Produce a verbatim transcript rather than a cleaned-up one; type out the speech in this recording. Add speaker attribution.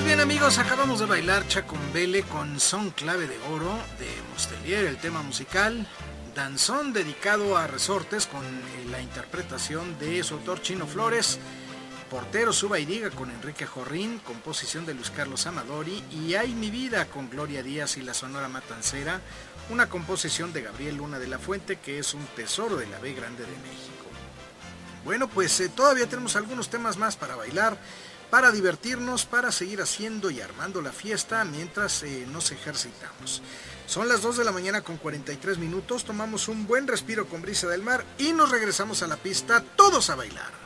Speaker 1: Pues bien amigos, acabamos de bailar Chacumbele con Son Clave de Oro de Mustelier, el tema musical. Danzón dedicado a Resortes con la interpretación de su autor Chino Flores. Portero Suba y Diga con Enrique Jorrín, composición de Luis Carlos Amadori. Y Ay mi vida con Gloria Díaz y la Sonora Matancera, una composición de Gabriel Luna de la Fuente, que es un tesoro de la B Grande de México. Bueno, pues eh, todavía tenemos algunos temas más para bailar, para divertirnos, para seguir haciendo y armando la fiesta mientras eh, nos ejercitamos. Son las dos de la mañana con cuarenta y tres minutos, tomamos un buen respiro con brisa del mar y nos regresamos a la pista, todos a bailar.